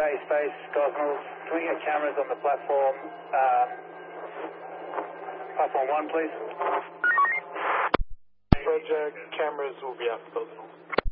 Space, Gosnells. Can we get cameras on the platform? Platform 1, please. Roger, cameras will be out for Gosnells.